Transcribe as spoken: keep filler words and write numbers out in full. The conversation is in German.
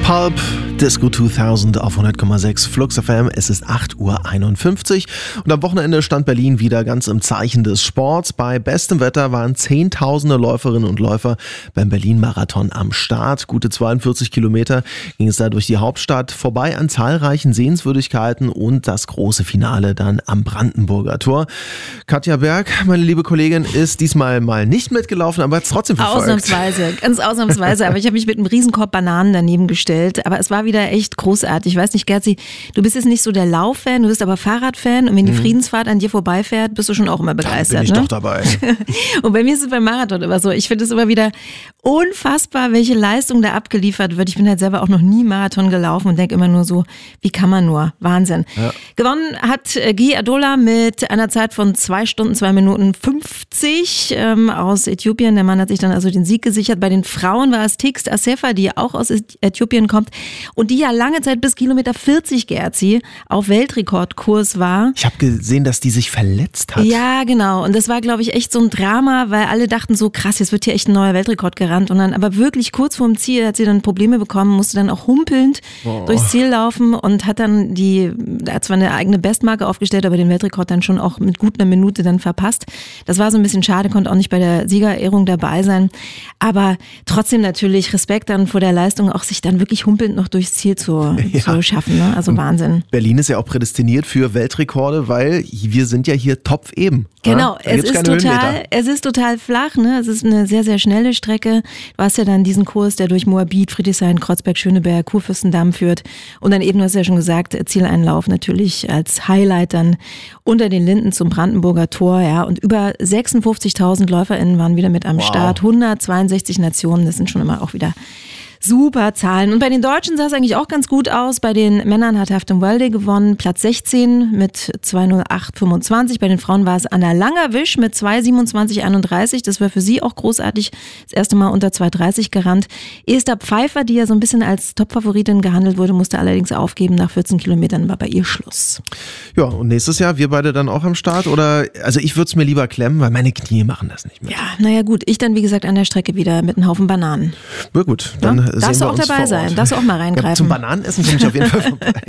Pulp, Disco zweitausend auf hundert Komma sechs Flux F M. Es ist acht Uhr einundfünfzig und am Wochenende stand Berlin wieder ganz im Zeichen des Sports. Bei bestem Wetter waren zehntausende Läuferinnen und Läufer beim Berlin-Marathon am Start. Gute zweiundvierzig Kilometer ging es da durch die Hauptstadt, vorbei an zahlreichen Sehenswürdigkeiten und das große Finale dann am Brandenburger Tor. Katja Berg, meine liebe Kollegin, ist diesmal mal nicht mitgelaufen, aber hat es trotzdem verfolgt. Ausnahmsweise, ganz ausnahmsweise. Aber ich habe mich mit einem Riesenkorb Bananen daneben gestellt. Aber es war wieder echt großartig. Ich weiß nicht, Gerzi, du bist jetzt nicht so der Lauffan, du bist aber Fahrradfan. Und wenn die mhm. Friedensfahrt an dir vorbeifährt, bist du schon auch immer begeistert. Da bin ich ne? doch dabei. Und bei mir ist es beim Marathon immer so. Ich finde es immer wieder unfassbar, welche Leistung da abgeliefert wird. Ich bin halt selber auch noch nie Marathon gelaufen und denke immer nur so, wie kann man nur? Wahnsinn. Ja. Gewonnen hat Guy Adola mit einer Zeit von zwei Stunden, zwei Minuten fünfzig ähm, aus Äthiopien. Der Mann hat sich dann also den Sieg gesichert. Bei den Frauen war es Tigst Assefa, die auch aus Äthiopien kommt und die ja lange Zeit bis Kilometer vierzig, Gerzi, auf Weltrekordkurs war. Ich habe gesehen, dass die sich verletzt hat. Ja, genau. Und das war, glaube ich, echt so ein Drama, weil alle dachten so, krass, jetzt wird hier echt ein neuer Weltrekord gerannt. Und dann aber wirklich kurz vorm Ziel hat sie dann Probleme bekommen, musste dann auch humpelnd oh. durchs Ziel laufen und hat dann die, da hat zwar eine eigene Bestmarke aufgestellt, aber den Weltrekord dann schon auch mit gut einer Minute dann verpasst. Das war so ein bisschen schade, konnte auch nicht bei der Siegerehrung dabei sein. Aber trotzdem natürlich Respekt dann vor der Leistung, auch sich dann wirklich humpelnd noch durchs Ziel zu, ja. zu schaffen. Ne? Also Wahnsinn. Berlin ist ja auch prädestiniert für Weltrekorde, weil wir sind ja hier Topf eben. Genau, ja? es ist total, es ist total flach, ne? Es ist eine sehr, sehr schnelle Strecke. Du hast ja dann diesen Kurs, der durch Moabit, Friedrichshain, Kreuzberg, Schöneberg, Kurfürstendamm führt. Und dann eben, du hast ja schon gesagt, Zieleinlauf natürlich als Highlight dann unter den Linden zum Brandenburger Tor. Ja. Und über sechsundfünfzigtausend LäuferInnen waren wieder mit am wow. Start. hundertzweiundsechzig Nationen, das sind schon immer auch wieder super Zahlen. Und bei den Deutschen sah es eigentlich auch ganz gut aus. Bei den Männern hat Haftem Welde gewonnen, Platz sechzehn mit zwei null acht fünfundzwanzig. Bei den Frauen war es Anna Langerwisch mit zwei siebenundzwanzig einunddreißig. Das war für sie auch großartig. Das erste Mal unter zwei dreißig gerannt. Esther Pfeiffer, die ja so ein bisschen als Topfavoritin gehandelt wurde, musste allerdings aufgeben. Nach vierzehn Kilometern war bei ihr Schluss. Ja, und nächstes Jahr wir beide dann auch am Start? Oder, also ich würde es mir lieber klemmen, weil meine Knie machen das nicht mehr. Ja, naja gut. Ich dann wie gesagt an der Strecke wieder mit einem Haufen Bananen. Na gut, dann ja? Darfst du auch dabei sein, darfst du auch mal reingreifen. Ja, zum Bananenessen komme ich auf jeden Fall vorbei.